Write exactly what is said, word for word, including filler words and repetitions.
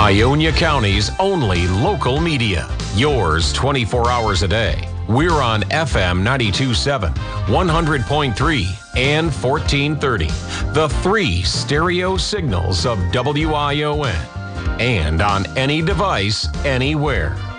Ionia County's only local media. Yours twenty-four hours a day. We're on F M ninety-two point seven, one hundred point three, and fourteen thirty. The three stereo signals of W I O N. And on any device, anywhere.